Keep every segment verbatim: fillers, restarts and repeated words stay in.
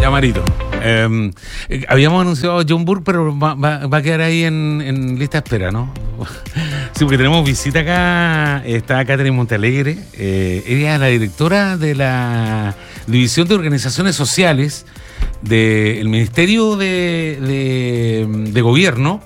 Amarito. Eh, habíamos anunciado a John Burke, pero va, va, va a quedar ahí en, en lista de espera, ¿no? Sí, porque tenemos visita acá. Está Catherine Montealegre. Eh, ella es la directora de la División de Organizaciones Sociales del Ministerio de, de, de Gobierno.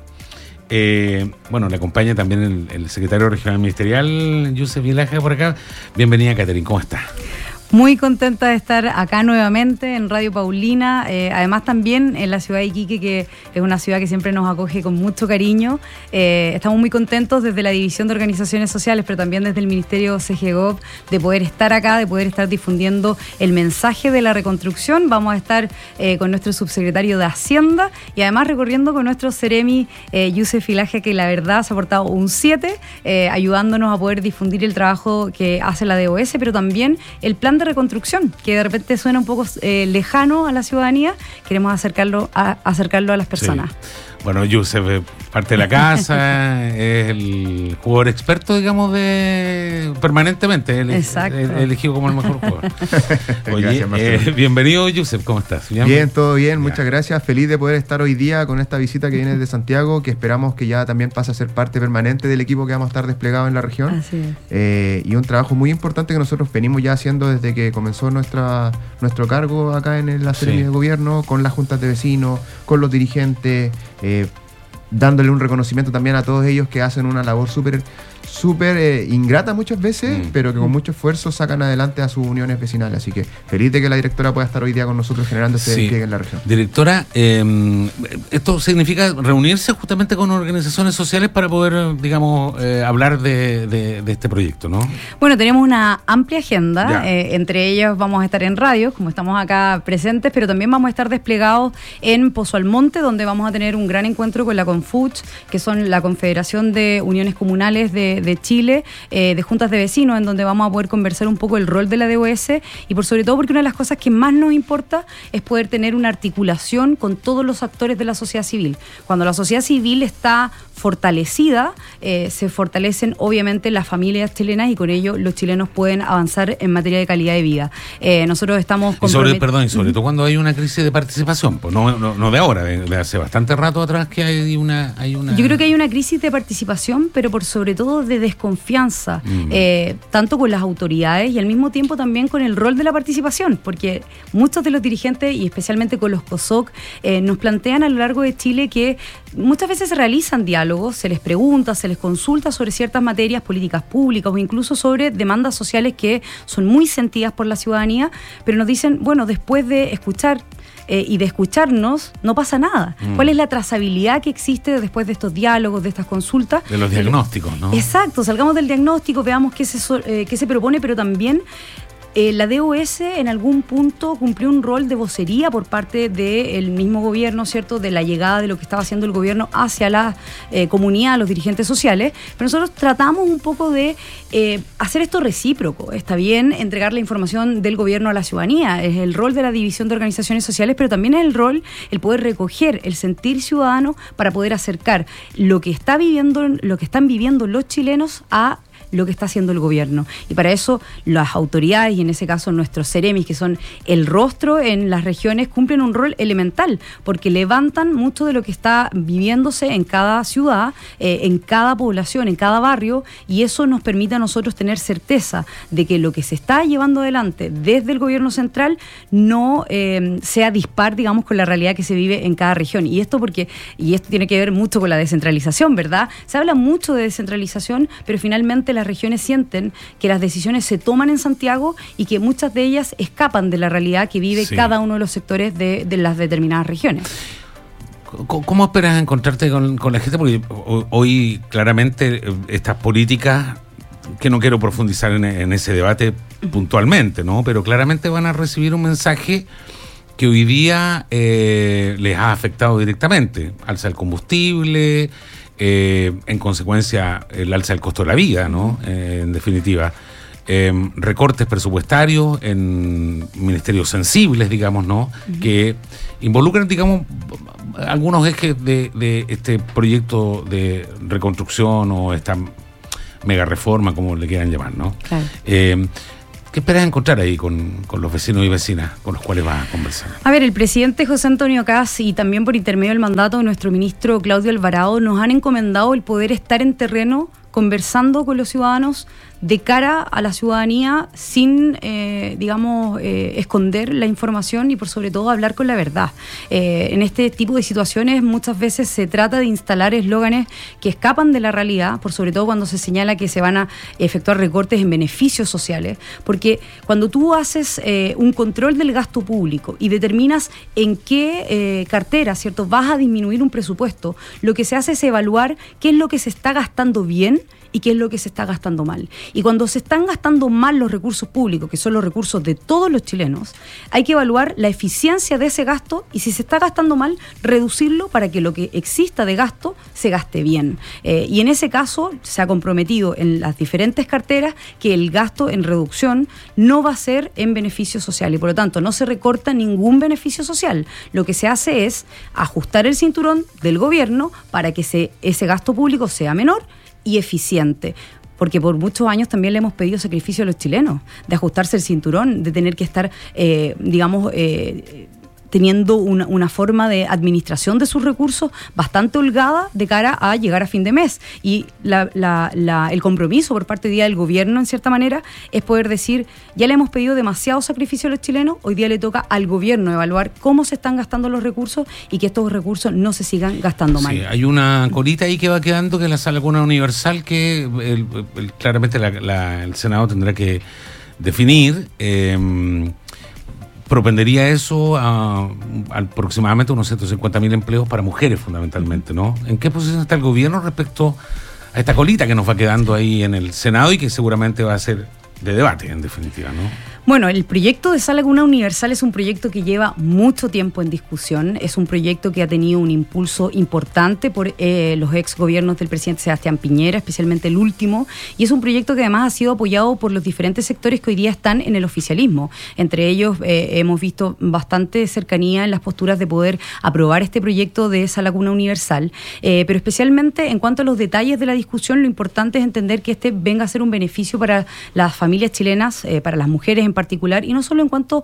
Eh, bueno, le acompaña también el, el secretario regional ministerial, Yusef Vilaja, por acá. Bienvenida, Catherine, ¿cómo está? Muy contenta de estar acá nuevamente en Radio Paulina, eh, además también en la ciudad de Iquique, que es una ciudad que siempre nos acoge con mucho cariño. Eh, estamos muy contentos desde la División de Organizaciones Sociales, pero también desde el Ministerio C G Gov, de poder estar acá, de poder estar difundiendo el mensaje de la reconstrucción. Vamos a estar eh, con nuestro subsecretario de Hacienda y además recorriendo con nuestro Ceremi, eh, Yusef Vilaja, que la verdad se ha portado un siete, eh, ayudándonos a poder difundir el trabajo que hace la D O S, pero también el plan de reconstrucción, que de repente suena un poco eh, lejano a la ciudadanía. Queremos acercarlo a, acercarlo a las personas. Sí. Bueno, Yusef, parte de la casa, es el jugador experto, digamos, de permanentemente, el, Exacto. el, el elegido como el mejor jugador. Oye, gracias, eh, bienvenido, Yusef, ¿cómo estás? ¿Bien? Bien, todo bien, muchas ya. gracias. Feliz de poder estar hoy día con esta visita que viene desde Santiago, que esperamos que ya también pase a ser parte permanente del equipo que vamos a estar desplegado en la región. Así es. Eh, y un trabajo muy importante que nosotros venimos ya haciendo desde que comenzó nuestra nuestro cargo acá en la Seremi sí. de Gobierno, con las juntas de vecinos, con los dirigentes, eh, dándole un reconocimiento también a todos ellos que hacen una labor súper súper eh, ingrata muchas veces, mm. pero que con mucho esfuerzo sacan adelante a sus uniones vecinales. Así que feliz de que la directora pueda estar hoy día con nosotros generando este sí. despliegue en la región. Directora, eh, esto significa reunirse justamente con organizaciones sociales para poder, digamos, eh, hablar de, de, de este proyecto, ¿no? Bueno, tenemos una amplia agenda, eh, entre ellos vamos a estar en radio, como estamos acá presentes, pero también vamos a estar desplegados en Pozo Almonte, donde vamos a tener un gran encuentro con la Confuch, que son la Confederación de Uniones Comunales de de Chile, eh, de juntas de vecinos, en donde vamos a poder conversar un poco el rol de la D O S y por sobre todo porque una de las cosas que más nos importa es poder tener una articulación con todos los actores de la sociedad civil. Cuando la sociedad civil está fortalecida, eh, se fortalecen obviamente las familias chilenas y con ello los chilenos pueden avanzar en materia de calidad de vida. Eh, nosotros estamos y sobre, perdón, y sobre todo cuando hay una crisis de participación, pues no, no, no de ahora, de, de hace bastante rato atrás que hay una, hay una... Yo creo que hay una crisis de participación, pero por sobre todo de desconfianza, mm. eh, tanto con las autoridades y al mismo tiempo también con el rol de la participación, porque muchos de los dirigentes y especialmente con los COSOC eh, nos plantean a lo largo de Chile que muchas veces se realizan diálogos, se les pregunta, se les consulta sobre ciertas materias, políticas públicas o incluso sobre demandas sociales que son muy sentidas por la ciudadanía, pero nos dicen, bueno, después de escuchar Eh, y de escucharnos, no pasa nada. Mm. ¿Cuál es la trazabilidad que existe después de estos diálogos, de estas consultas? De los diagnósticos, ¿no? Exacto, salgamos del diagnóstico, veamos qué se, eh, qué se propone, pero también Eh, la D O S en algún punto cumplió un rol de vocería por parte del mismo gobierno, ¿cierto? De la llegada de lo que estaba haciendo el gobierno hacia la eh, comunidad, los dirigentes sociales, pero nosotros tratamos un poco de eh, hacer esto recíproco. Está bien entregar la información del gobierno a la ciudadanía, es el rol de la División de Organizaciones Sociales, pero también es el rol, el poder recoger el sentir ciudadano para poder acercar lo que está viviendo, lo que están viviendo los chilenos a lo que está haciendo el gobierno. Y para eso las autoridades, y en ese caso nuestros Ceremis, que son el rostro en las regiones, cumplen un rol elemental, porque levantan mucho de lo que está viviéndose en cada ciudad, eh, en cada población, en cada barrio, y eso nos permite a nosotros tener certeza de que lo que se está llevando adelante desde el gobierno central no eh, sea dispar, digamos, con la realidad que se vive en cada región. Y esto porque, y esto tiene que ver mucho con la descentralización, ¿verdad? Se habla mucho de descentralización, pero finalmente las regiones sienten que las decisiones se toman en Santiago y que muchas de ellas escapan de la realidad que vive sí. cada uno de los sectores de, de las determinadas regiones. ¿Cómo esperas encontrarte con, con la gente? Porque hoy claramente estas políticas, que no quiero profundizar en, en ese debate uh-huh. puntualmente, ¿no? Pero claramente van a recibir un mensaje que hoy día eh, les ha afectado directamente. Alza el combustible, Eh, en consecuencia el alza del costo de la vida, ¿no? Eh, en definitiva, eh, recortes presupuestarios en ministerios sensibles, digamos, ¿no? Uh-huh. Que involucran, digamos, algunos ejes de, de este proyecto de reconstrucción o esta mega reforma, como le quieran llamar, ¿no? Claro. Eh, ¿Qué esperas encontrar ahí con, con los vecinos y vecinas con los cuales vas a conversar? A ver, el presidente José Antonio Kast y también por intermedio del mandato de nuestro ministro Claudio Alvarado nos han encomendado el poder estar en terreno conversando con los ciudadanos de cara a la ciudadanía sin, eh, digamos, eh, esconder la información y por sobre todo hablar con la verdad. Eh, en este tipo de situaciones muchas veces se trata de instalar eslóganes que escapan de la realidad, por sobre todo cuando se señala que se van a efectuar recortes en beneficios sociales, porque cuando tú haces eh, un control del gasto público y determinas en qué eh, cartera, ¿cierto?, vas a disminuir un presupuesto, lo que se hace es evaluar qué es lo que se está gastando bien y qué es lo que se está gastando mal. Y cuando se están gastando mal los recursos públicos, que son los recursos de todos los chilenos, hay que evaluar la eficiencia de ese gasto y si se está gastando mal, reducirlo para que lo que exista de gasto se gaste bien. Eh, y en ese caso se ha comprometido en las diferentes carteras que el gasto en reducción no va a ser en beneficio social y por lo tanto no se recorta ningún beneficio social. Lo que se hace es ajustar el cinturón del gobierno para que se, ese gasto público sea menor y eficiente, porque por muchos años también le hemos pedido sacrificio a los chilenos, de ajustarse el cinturón, de tener que estar, eh, digamos, eh, teniendo una, una forma de administración de sus recursos bastante holgada de cara a llegar a fin de mes. Y la, la, la, el compromiso por parte hoy día del gobierno, en cierta manera, es poder decir, ya le hemos pedido demasiado sacrificio a los chilenos, hoy día le toca al gobierno evaluar cómo se están gastando los recursos y que estos recursos no se sigan gastando mal. Sí, hay una colita ahí que va quedando, que es la Sala Cuna Universal, que el, el, claramente la, la, el Senado tendrá que definir. Eh, propendería eso a, a aproximadamente unos ciento cincuenta mil empleos para mujeres fundamentalmente, ¿no? ¿En qué posición está el gobierno respecto a esta colita que nos va quedando ahí en el Senado y que seguramente va a ser de debate, en definitiva, ¿no? Bueno, el proyecto de Sala Cuna Universal es un proyecto que lleva mucho tiempo en discusión, es un proyecto que ha tenido un impulso importante por eh, los ex gobiernos del presidente Sebastián Piñera, especialmente el último, y es un proyecto que además ha sido apoyado por los diferentes sectores que hoy día están en el oficialismo. Entre ellos eh, hemos visto bastante cercanía en las posturas de poder aprobar este proyecto de Sala Cuna Universal, eh, pero especialmente en cuanto a los detalles de la discusión, lo importante es entender que este venga a ser un beneficio para las familias chilenas, eh, para las mujeres en particular, y no solo en cuanto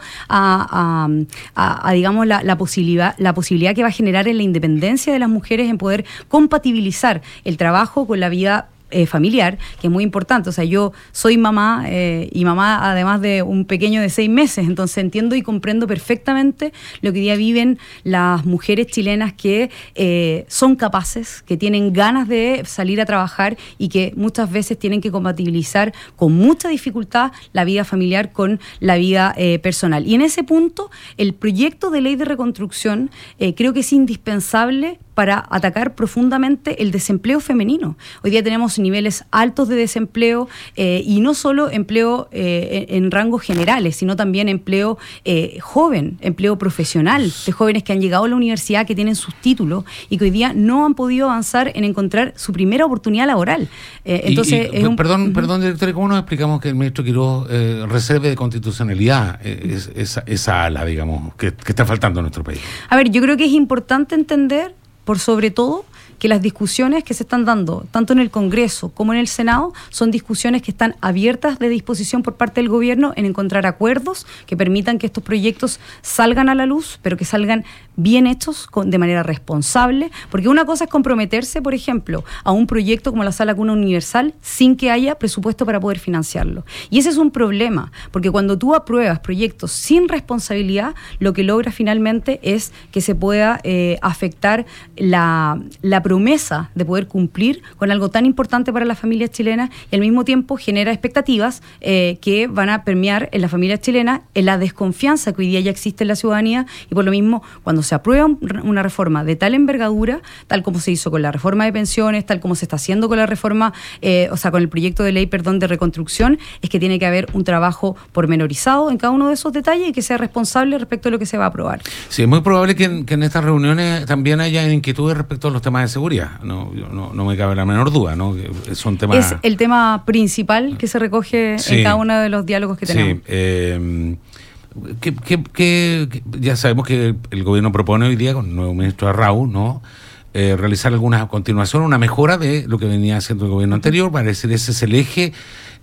a, a, a, a digamos, la, la, posibilidad, la posibilidad que va a generar en la independencia de las mujeres en poder compatibilizar el trabajo con la vida Eh, familiar, que es muy importante. O sea, yo soy mamá eh, y mamá además de un pequeño de seis meses, entonces entiendo y comprendo perfectamente lo que hoy día viven las mujeres chilenas que eh, son capaces, que tienen ganas de salir a trabajar y que muchas veces tienen que compatibilizar con mucha dificultad la vida familiar con la vida eh, personal. Y en ese punto, el proyecto de ley de reconstrucción eh, creo que es indispensable para atacar profundamente el desempleo femenino. Hoy día tenemos niveles altos de desempleo eh, y no solo empleo eh, en, en rangos generales, sino también empleo eh, joven, empleo profesional, de jóvenes que han llegado a la universidad, que tienen sus títulos y que hoy día no han podido avanzar en encontrar su primera oportunidad laboral. Eh, entonces, y, y, es un, perdón, uh-huh. perdón, director, ¿cómo nos explicamos que el ministro Quiroz eh, reserve de constitucionalidad eh, es, esa, esa ala, digamos, que, que está faltando en nuestro país? A ver, yo creo que es importante entender, por sobre todo, que las discusiones que se están dando, tanto en el Congreso como en el Senado, son discusiones que están abiertas de disposición por parte del gobierno en encontrar acuerdos que permitan que estos proyectos salgan a la luz, pero que salgan bien hechos, con, de manera responsable, porque una cosa es comprometerse, por ejemplo, a un proyecto como la Sala Cuna Universal sin que haya presupuesto para poder financiarlo. Y ese es un problema, porque cuando tú apruebas proyectos sin responsabilidad, lo que logra finalmente es que se pueda eh, afectar la, la promesa de poder cumplir con algo tan importante para las familias chilenas y al mismo tiempo genera expectativas eh, que van a permear en las familias chilenas, en la desconfianza que hoy día ya existe en la ciudadanía, y por lo mismo cuando se aprueba un, una reforma de tal envergadura, tal como se hizo con la reforma de pensiones, tal como se está haciendo con la reforma, eh, o sea, con el proyecto de ley, perdón, de reconstrucción, es que tiene que haber un trabajo pormenorizado en cada uno de esos detalles y que sea responsable respecto a lo que se va a aprobar. Sí, es muy probable que en, que en estas reuniones también haya inquietudes respecto a los temas de seguridad. No, no, no me cabe la menor duda, ¿no? Que son temas... Es el tema principal que se recoge sí, en cada uno de los diálogos que tenemos. Sí, eh, que, que, que, que ya sabemos que el gobierno propone hoy día, con el nuevo ministro Arrau, ¿no? Eh, realizar alguna continuación, una mejora de lo que venía haciendo el gobierno anterior, para decir ese es el eje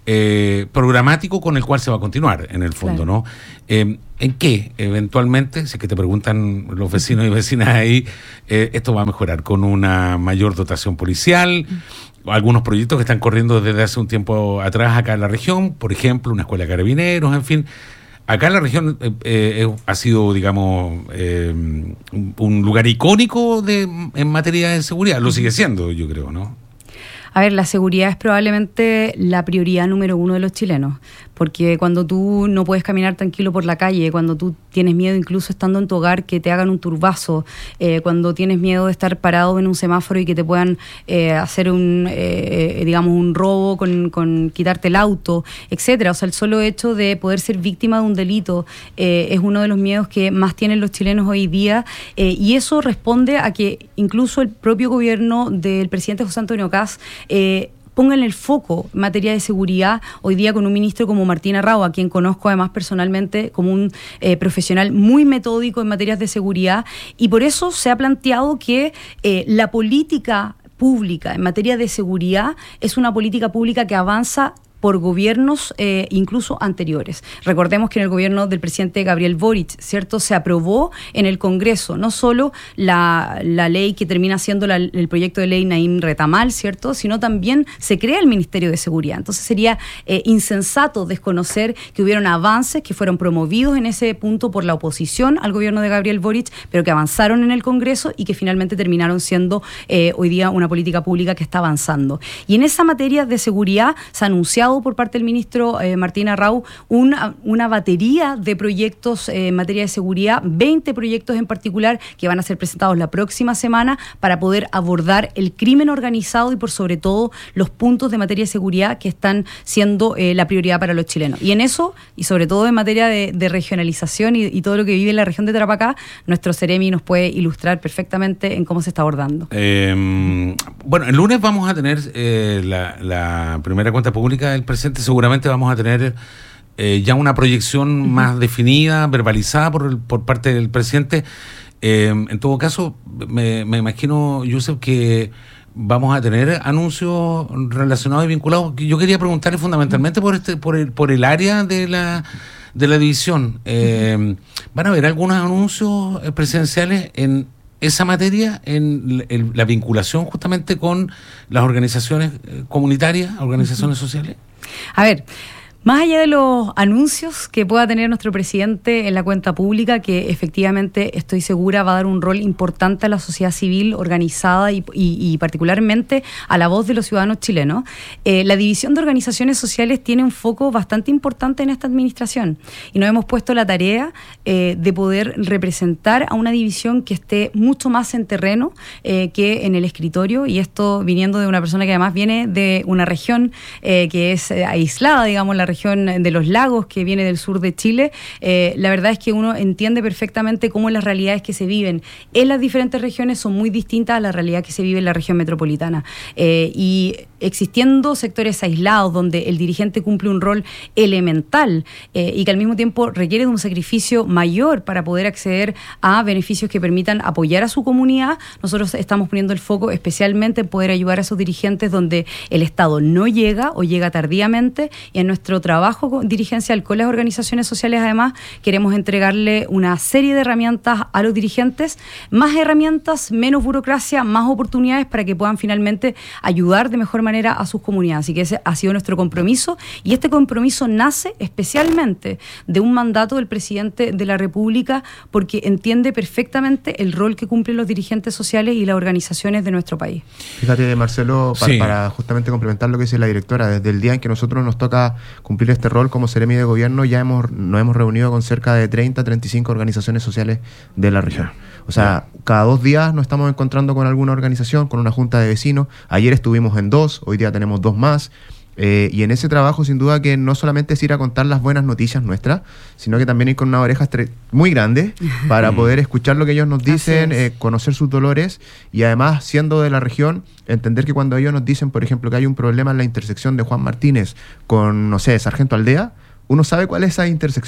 eh, programático con el cual se va a continuar, en el fondo, claro. ¿no? Eh, ¿En qué, eventualmente, si es que te preguntan los vecinos y vecinas ahí, eh, esto va a mejorar? ¿Con una mayor dotación policial? Mm. Algunos proyectos que están corriendo desde hace un tiempo atrás acá en la región, por ejemplo, una escuela de carabineros, en fin. Acá en la región eh, eh, ha sido, digamos, eh, un, un lugar icónico de, en materia de seguridad. Lo sigue siendo, yo creo, ¿no? A ver, la seguridad es probablemente la prioridad número uno de los chilenos, porque cuando tú no puedes caminar tranquilo por la calle, cuando tú tienes miedo incluso estando en tu hogar que te hagan un turbazo, eh, cuando tienes miedo de estar parado en un semáforo y que te puedan eh, hacer un, eh, digamos, un robo con, con quitarte el auto, etcétera. O sea, el solo hecho de poder ser víctima de un delito eh, es uno de los miedos que más tienen los chilenos hoy día, eh, y eso responde a que incluso el propio gobierno del presidente José Antonio Kast Eh, pongan el foco en materia de seguridad hoy día con un ministro como Martín Arrau, a quien conozco además personalmente como un eh, profesional muy metódico en materias de seguridad, y por eso se ha planteado que eh, la política pública en materia de seguridad es una política pública que avanza por gobiernos eh, incluso anteriores. Recordemos que en el gobierno del presidente Gabriel Boric, ¿cierto?, se aprobó en el Congreso no solo la, la ley que termina siendo la, el proyecto de ley Naim Retamal, ¿cierto?, sino también se crea el Ministerio de Seguridad. Entonces sería eh, insensato desconocer que hubieron avances que fueron promovidos en ese punto por la oposición al gobierno de Gabriel Boric, pero que avanzaron en el Congreso y que finalmente terminaron siendo eh, hoy día una política pública que está avanzando. Y en esa materia de seguridad se ha anunciado por parte del ministro eh, Martín Arrau una, una batería de proyectos eh, en materia de seguridad, veinte proyectos en particular que van a ser presentados la próxima semana para poder abordar el crimen organizado y por sobre todo los puntos de materia de seguridad que están siendo eh, la prioridad para los chilenos. Y en eso, y sobre todo en materia de, de regionalización y, y todo lo que vive en la región de Tarapacá, nuestro Ceremi nos puede ilustrar perfectamente en cómo se está abordando. Eh, bueno, el lunes vamos a tener eh, la, la primera cuenta pública del presidente. Seguramente vamos a tener eh, ya una proyección uh-huh. más definida, verbalizada por, el, por parte del presidente. Eh, en todo caso, me, me imagino, Yusef, que vamos a tener anuncios relacionados y vinculados. Yo quería preguntarle fundamentalmente por este, por el, por el área de la de la división. Eh, ¿Van a haber algunos anuncios presidenciales en esa materia, en el, la vinculación justamente con las organizaciones comunitarias, organizaciones sociales? A ver, más allá de los anuncios que pueda tener nuestro presidente en la cuenta pública, que efectivamente estoy segura va a dar un rol importante a la sociedad civil organizada y, y, y particularmente a la voz de los ciudadanos chilenos, eh, la división de organizaciones sociales tiene un foco bastante importante en esta administración y nos hemos puesto la tarea eh, de poder representar a una división que esté mucho más en terreno eh, que en el escritorio, y esto viniendo de una persona que además viene de una región eh, que es eh, aislada, digamos, la región de los lagos, que viene del sur de Chile. Eh, la verdad es que uno entiende perfectamente cómo las realidades que se viven en las diferentes regiones son muy distintas a la realidad que se vive en la región metropolitana. Eh, y existiendo sectores aislados donde el dirigente cumple un rol elemental eh, y que al mismo tiempo requiere de un sacrificio mayor para poder acceder a beneficios que permitan apoyar a su comunidad, nosotros estamos poniendo el foco especialmente en poder ayudar a esos dirigentes donde el Estado no llega o llega tardíamente, y en nuestro trabajo dirigencial con las organizaciones sociales además queremos entregarle una serie de herramientas a los dirigentes, más herramientas, menos burocracia, más oportunidades para que puedan finalmente ayudar de mejor manera a sus comunidades. Así que ese ha sido nuestro compromiso, y este compromiso nace especialmente de un mandato del presidente de la República, porque entiende perfectamente el rol que cumplen los dirigentes sociales y las organizaciones de nuestro país. Fíjate, Marcelo, para, sí. para justamente complementar lo que dice la directora, desde el día en que nosotros nos toca cumplir este rol como Ceremi de Gobierno, ya hemos nos hemos reunido con cerca de treinta, treinta y cinco organizaciones sociales de la región. O sea, yeah. cada dos días nos estamos encontrando con alguna organización, con una junta de vecinos. Ayer estuvimos en dos, hoy día tenemos dos más. Eh, y en ese trabajo, sin duda, que no solamente es ir a contar las buenas noticias nuestras, sino que también ir con una oreja estre- muy grande para poder escuchar lo que ellos nos dicen, eh, conocer sus dolores, y además, siendo de la región, entender que cuando ellos nos dicen, por ejemplo, que hay un problema en la intersección de Juan Martínez con, no sé, Sargento Aldea, uno sabe cuál es esa intersección.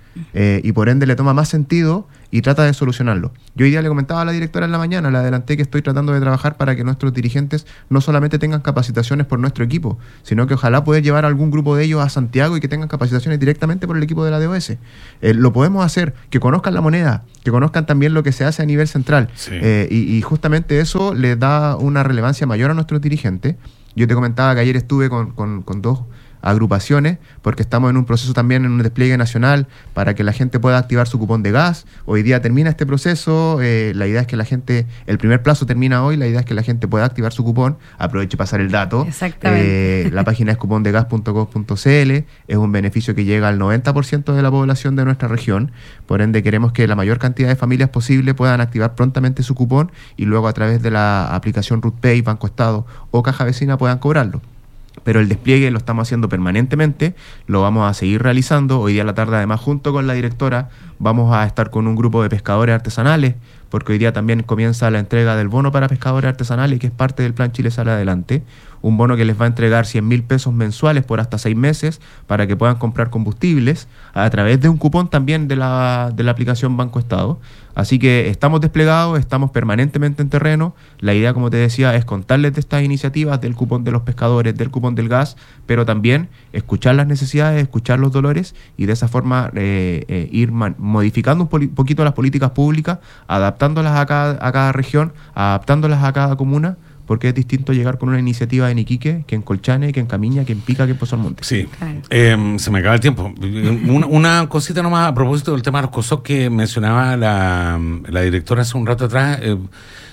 eh, y por ende le toma más sentido y trata de solucionarlo. Yo hoy día le comentaba a la directora en la mañana, le adelanté que estoy tratando de trabajar para que nuestros dirigentes no solamente tengan capacitaciones por nuestro equipo, sino que ojalá poder llevar a algún grupo de ellos a Santiago y que tengan capacitaciones directamente por el equipo de la D O S. Eh, lo podemos hacer, que conozcan la moneda, que conozcan también lo que se hace a nivel central. Sí. Eh, y, y justamente eso les da una relevancia mayor a nuestros dirigentes. Yo te comentaba que ayer estuve con, con, con dos agrupaciones, porque estamos en un proceso también, en un despliegue nacional para que la gente pueda activar su cupón de gas. Hoy día termina este proceso, eh, la idea es que la gente, el primer plazo termina hoy, la idea es que la gente pueda activar su cupón, aproveche pasar el dato. Exactamente. Eh, la página es cupón de gas punto gov punto c l, es un beneficio que llega al noventa por ciento de la población de nuestra región, por ende queremos que la mayor cantidad de familias posible puedan activar prontamente su cupón y luego a través de la aplicación RUTPay, Banco Estado o Caja Vecina puedan cobrarlo. Pero el despliegue lo estamos haciendo permanentemente, lo vamos a seguir realizando. Hoy día a la tarde, además, junto con la directora, vamos a estar con un grupo de pescadores artesanales, porque hoy día también comienza la entrega del bono para pescadores artesanales, que es parte del Plan Chile Sale Adelante. Un bono que les va a entregar cien mil pesos mensuales por hasta seis meses para que puedan comprar combustibles a través de un cupón también de la, de la aplicación Banco Estado. Así que estamos desplegados, estamos permanentemente en terreno. La idea, como te decía, es contarles de estas iniciativas, del cupón de los pescadores, del cupón del gas, pero también escuchar las necesidades, escuchar los dolores y de esa forma eh, eh, ir man- modificando un poli- poquito las políticas públicas, adaptándolas a cada, a cada región, adaptándolas a cada comuna, porque es distinto llegar con una iniciativa en Iquique, que en Colchane, que en Camiña, que en Pica, que en Pozo Almonte. Sí, Claro. eh, se me acaba el tiempo. Una, una cosita nomás a propósito del tema de los COSOC que mencionaba la, la directora hace un rato atrás. Eh,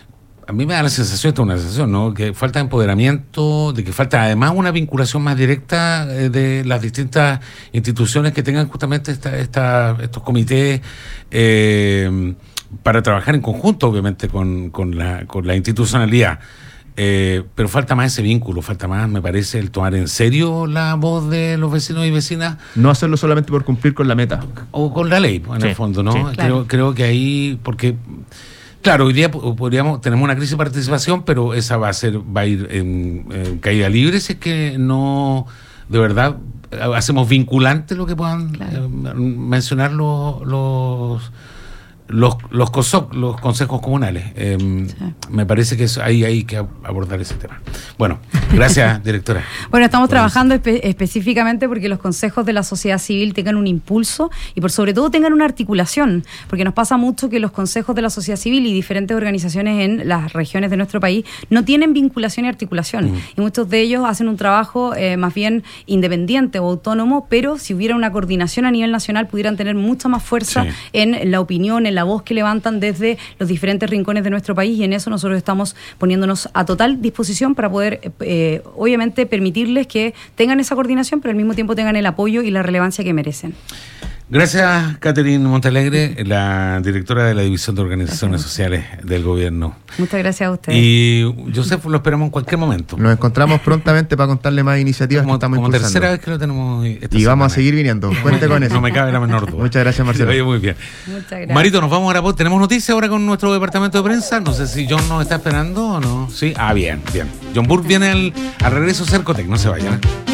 a mí me da la sensación, esta es una sensación, ¿no? Que falta empoderamiento, de que falta además una vinculación más directa eh, de las distintas instituciones que tengan justamente esta, esta, estos comités eh, para trabajar en conjunto, obviamente, con, con, la, con la institucionalidad. Eh, pero falta más ese vínculo, falta más, me parece, el tomar en serio la voz de los vecinos y vecinas. No hacerlo solamente por cumplir con la meta. O con la ley, en Sí, el fondo, ¿no? sí. Creo, Claro. creo que ahí, porque, claro, hoy día podríamos, tenemos una crisis de participación, pero esa va a ser, va a ir en, en caída libre si es que no, de verdad, hacemos vinculante lo que puedan Claro. eh, mencionar los, los Los, los COSOC, los consejos comunales. Eh, Sí. Me parece que eso, ahí hay que abordar ese tema. Bueno, gracias, directora. Bueno, estamos Por trabajando espe- específicamente porque los consejos de la sociedad civil tengan un impulso y por sobre todo tengan una articulación, porque nos pasa mucho que los consejos de la sociedad civil y diferentes organizaciones en las regiones de nuestro país no tienen vinculación y articulación. Mm. Y muchos de ellos hacen un trabajo eh, más bien independiente o autónomo, pero si hubiera una coordinación a nivel nacional pudieran tener mucha más fuerza Sí. en la opinión, en la voz que levantan desde los diferentes rincones de nuestro país, y en eso nosotros estamos poniéndonos a total disposición para poder, eh, obviamente, permitirles que tengan esa coordinación, pero al mismo tiempo tengan el apoyo y la relevancia que merecen. Gracias, Catherine Montalegre, la directora de la División de Organizaciones Sociales del Gobierno. Muchas gracias a ustedes. Y Joseph, lo esperamos en cualquier momento. Nos encontramos prontamente para contarle más iniciativas como que estamos como impulsando. tercera vez que lo tenemos esta Y vamos a semana. seguir viniendo. Cuente con eso. No me cabe la menor duda. Muchas gracias, Marcelo. Oye, muy bien. Muchas gracias. Marito, nos vamos ahora. pues, ¿Tenemos noticias ahora con nuestro departamento de prensa? No sé si John nos está esperando o no. Sí. Ah, bien, bien. John Burke viene al, al regreso Cercotec. No se vayan. ¿eh?